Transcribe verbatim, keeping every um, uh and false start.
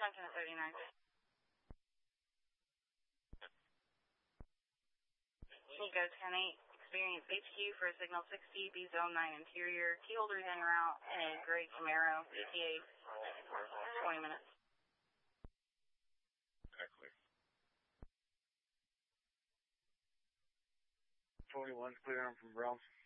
Duncan at thirty-nine. Nico ten eight. Experience H Q for signal sixty, B zone nine interior. Key holders en route in a gray Camaro, E T A, twenty minutes. Exactly. twenty-one, clear him from Browns.